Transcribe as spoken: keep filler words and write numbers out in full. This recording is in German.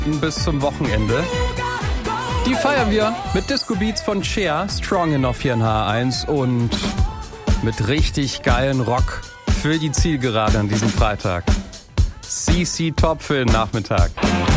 bis zum Wochenende. Die feiern wir mit Disco Beats von Cher, Strong Enough hier in H eins und mit richtig geilen Rock für die Zielgerade an diesem Freitag. C C Top für den Nachmittag.